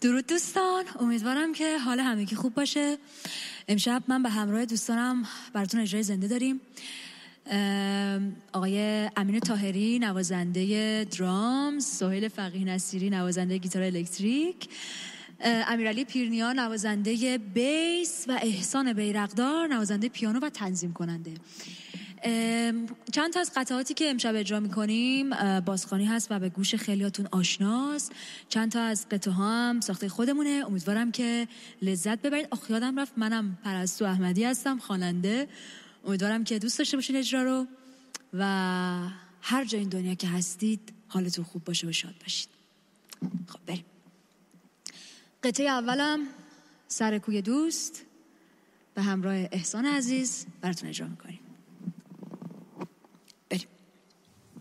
درود دوستان، امیدوارم که حال همگی خوب باشه. امشب من به همراه دوستانم براتون اجرای زنده داریم. آقای امین طاهری نوازنده درامز، سهیل فقیه نصیری نوازنده گیتار الکتریک، امیرعلی پیرنیا نوازنده بیس و احسان بیرقدار نوازنده پیانو و تنظیم کننده. چند تا از قطعاتی که امشب اجرا میکنیم بازخوانی هست و به گوش خیلیاتون آشناست. چند تا از قطعه ها هم ساخته خودمونه. امیدوارم که لذت ببرید. یادم رفت منم پرستو احمدی هستم، خواننده. امیدوارم که دوست داشته باشین اجرا رو و هر جای این دنیا که هستید حالتون خوب باشه و شاد باشید. خب بریم. قطعه اولم سر کوی دوست به همراه احسان عزیز براتون اجرا میکنیم.